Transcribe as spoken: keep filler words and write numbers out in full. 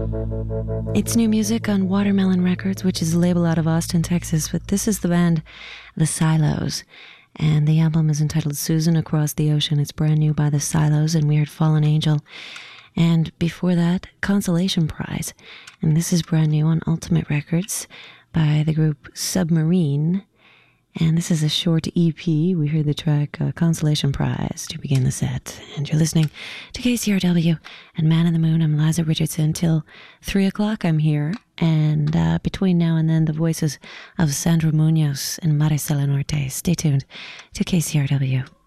It's new music on Watermelon Records, which is a label out of Austin, Texas, but this is the band The Silos, and the album is entitled Susan Across the Ocean. It's brand new by The Silos, and we heard Fallen Angel, and before that, Consolation Prize, and this is brand new on Ultimate Records by the group Submarine, and this is a short E P. We heard the track uh, Consolation Prize to begin the set. And you're listening to K C R W and Man in the Moon. I'm Liza Richardson. Till three o'clock I'm here. And uh, between now and then, the voices of Sandra Munoz and Maricela Norte. Stay tuned to K C R W.